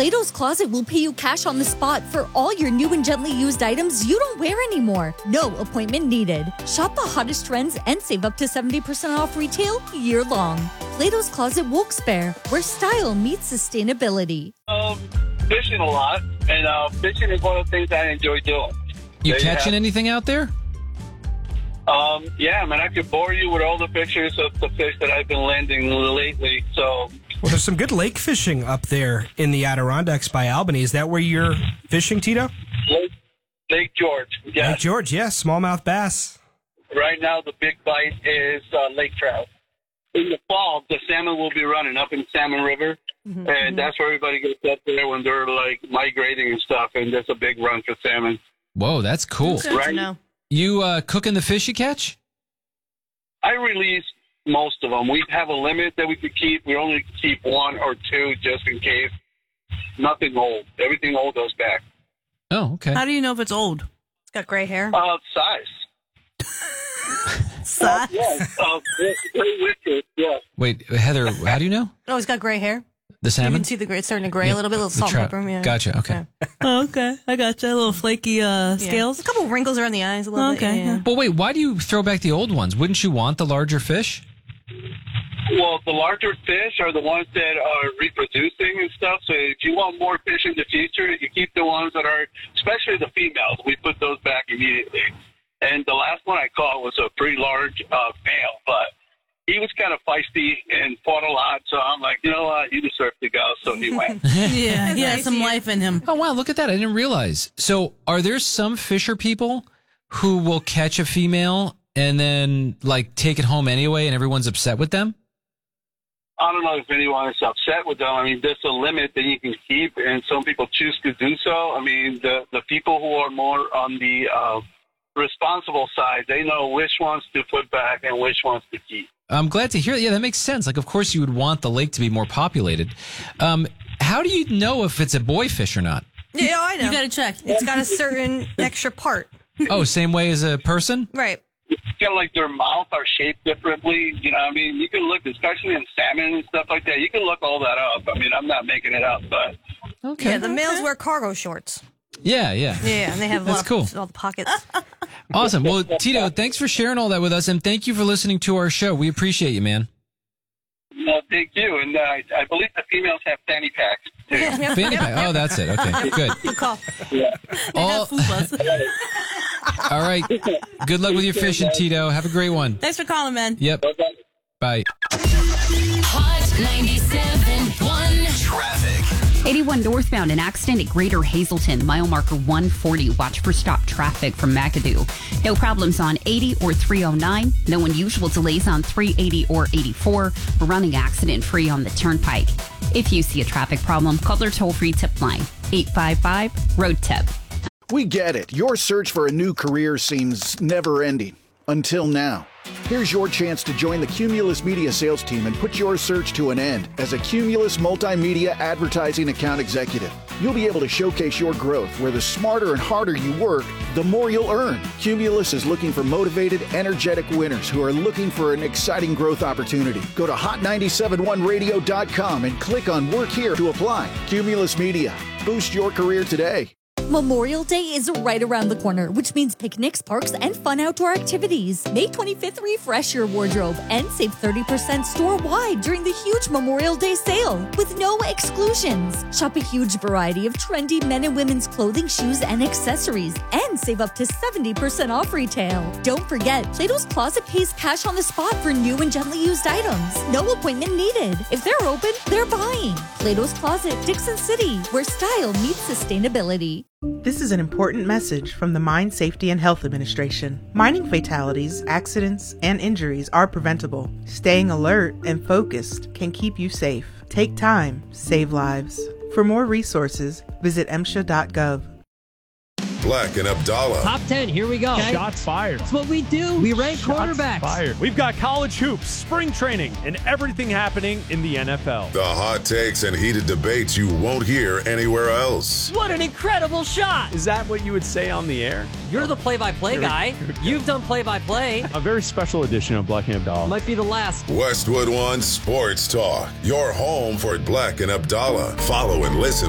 Plato's Closet will pay you cash on the spot for all your new and gently used items you don't wear anymore. No appointment needed. Shop the hottest trends and save up to 70% off retail year-long. Plato's Closet Wilkes-Barre, where style meets sustainability. Fishing a lot, and fishing is one of the things I enjoy doing. You catching anything out there? Yeah, man, I could bore you with all the pictures of the fish that I've been landing lately. So, well, there's some good lake fishing up there in the Adirondacks by Albany. Is that where you're fishing, Tito? Lake George, yes. Lake George, yes, smallmouth bass. Right now, the big bite is lake trout. In the fall, the salmon will be running up in Salmon River, and that's where everybody gets up there when they're like migrating and stuff, and there's a big run for salmon. Whoa, that's cool. That's good to know. You cooking the fish you catch? I release most of them. We have a limit that we could keep. We only keep one or two just in case. Nothing old. Everything old goes back. Oh, okay. How do you know if it's old? It's got gray hair. Size. Size? Yes. Very wicked, yes. Wait, Heather, how do you know? Oh, it's got gray hair. The salmon? You can see the gray. It's starting to gray a little bit. A little salt and pepper. Yeah. Gotcha. Okay. Oh, okay. I gotcha. A little flaky scales. A couple wrinkles around the eyes. A little bit. Yeah. But wait, why do you throw back the old ones? Wouldn't you want the larger fish? Well, the larger fish are the ones that are reproducing and stuff. So if you want more fish in the future, you keep the ones that are, especially the females. We put those back immediately. And the last one I caught was a pretty large male, but he was kind of feisty and fought a lot. So I'm like, you know what? You deserve to go. So he went. Yeah, he has some life in him. Oh, wow. Look at that. I didn't realize. So are there some fisher people who will catch a female and then like take it home anyway and everyone's upset with them? I don't know if anyone is upset with them. I mean, there's a limit that you can keep, and some people choose to do so. I mean, the people who are more on the responsible side, they know which ones to put back and which ones to keep. I'm glad to hear that. Yeah, that makes sense. Like, of course, you would want the lake to be more populated. How do you know if it's a boy fish or not? Yeah, I know. You got to check. It's got a certain extra part. Oh, same way as a person? Right. Kind of like their mouth are shaped differently. You know, I mean, you can look, especially in salmon and stuff like that. You can look all that up. I mean, I'm not making it up, but okay. Yeah, the males wear cargo shorts. Yeah. Yeah, and they have That's cool. All the pockets. Awesome. Well, Tito, thanks for sharing all that with us, and thank you for listening to our show. We appreciate you, man. No, thank you. And I believe the females have fanny packs, too. Fanny pack. Oh, that's it. Okay, good. Good call. Yeah. All right. Good luck with your fishing, Tito. Have a great one. Thanks for calling, man. Yep. Bye. Hot 97.1 Traffic. 81 northbound, an accident at Greater Hazleton, mile marker 140. Watch for stop traffic from McAdoo. No problems on 80 or 309. No unusual delays on 380 or 84. Running accident free on the turnpike. If you see a traffic problem, call their toll-free tip line, 855-ROAD-TIP. We get it. Your search for a new career seems never-ending. Until now. Here's your chance to join the Cumulus Media sales team and put your search to an end as a Cumulus Multimedia Advertising Account Executive. You'll be able to showcase your growth where the smarter and harder you work, the more you'll earn. Cumulus is looking for motivated, energetic winners who are looking for an exciting growth opportunity. Go to hot971radio.com and click on Work Here to apply. Cumulus Media. Boost your career today. Memorial Day is right around the corner, which means picnics, parks, and fun outdoor activities. May 25th, refresh your wardrobe and save 30% store-wide during the huge Memorial Day sale with no exclusions. Shop a huge variety of trendy men and women's clothing, shoes, and accessories, and save up to 70% off retail. Don't forget, Plato's Closet pays cash on the spot for new and gently used items. No appointment needed. If they're open, they're buying. Plato's Closet, Dixon City, where style meets sustainability. This is an important message from the Mine Safety and Health Administration. Mining fatalities, accidents, and injuries are preventable. Staying alert and focused can keep you safe. Take time, save lives. For more resources, visit MSHA.gov. Black and Abdallah. Top 10, here we go. Okay. Shots fired. That's what we do. We rank quarterbacks. Fired. We've got college hoops, spring training, and everything happening in the NFL. The hot takes and heated debates you won't hear anywhere else. What an incredible shot. Is that what you would say on the air? You're the play-by-play guy. You've done play-by-play. A very special edition of Black and Abdallah. Might be the last. Westwood One Sports Talk. Your home for Black and Abdallah. Follow and listen